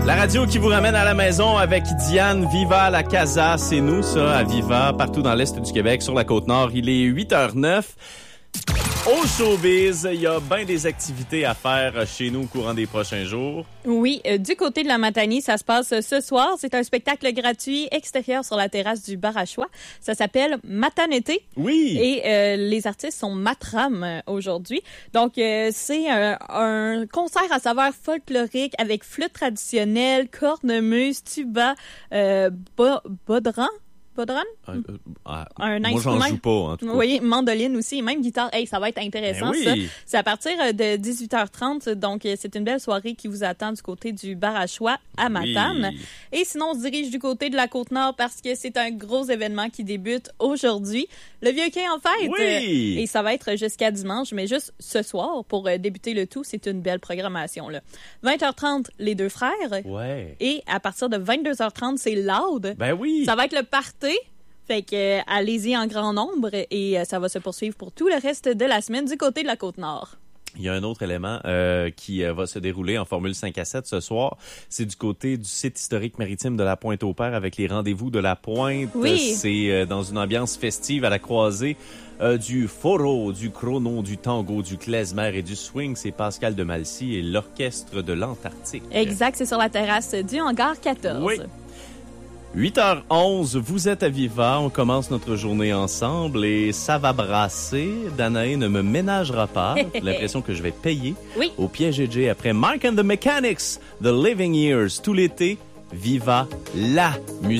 La radio qui vous ramène à la maison avec Diane. Viva la Casa, c'est nous ça, à Viva, partout dans l'Est du Québec, sur la Côte-Nord. Il est 8h09. Au showbiz, il y a bien des activités à faire chez nous au courant des prochains jours. Oui, du côté de la Matanie, ça se passe ce soir. C'est un spectacle gratuit extérieur sur la terrasse du bar à choix. Ça s'appelle Matanété. Oui! Et les artistes sont Matram aujourd'hui. Donc, c'est un concert à saveur folklorique avec flûte traditionnelle, cornemuse, tuba, bodran. Un moi, j'en joue pas, en tout cas. Oui, mandoline aussi, et même guitare. Hey, ça va être intéressant, oui. ça. C'est à partir de 18h30, donc c'est une belle soirée qui vous attend du côté du bar à choix à Matane. Oui. Et sinon, on se dirige du côté de la Côte-Nord parce que c'est un gros événement qui débute aujourd'hui. Le Vieux-Quai en fête! Oui. Et ça va être jusqu'à dimanche, mais juste ce soir, pour débuter le tout, c'est une belle programmation, là. 20h30, les deux frères. Ouais. Et à partir de 22h30, c'est Loud. Ben oui! Ça va être le party. Fait que allez-y en grand nombre et ça va se poursuivre pour tout le reste de la semaine du côté de la Côte-Nord. Il y a un autre élément qui va se dérouler en Formule 5 à 7 ce soir. C'est du côté du site historique maritime de la Pointe-au-Père avec les rendez-vous de la Pointe. Oui. C'est dans une ambiance festive à la croisée du foro, du chrono, du tango, du klezmer et du swing. C'est Pascal de Malcy et l'Orchestre de l'Antarctique. Exact, c'est sur la terrasse du hangar 14. Oui. 8h11, vous êtes à Viva, on commence notre journée ensemble et ça va brasser. Danae ne me ménagera pas. J'ai l'impression que je vais payer. Oui. Au piège EJ après Mike and the Mechanics, The Living Years, tout l'été. Viva, la musique.